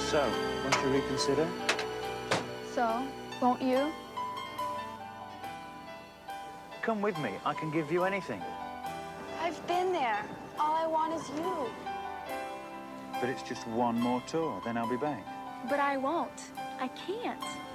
So, won't you reconsider? So, won't you? Come with me. I can give you anything. I've been there. All I want is you. But it's just one more tour, then I'll be back. But I won't. I can't.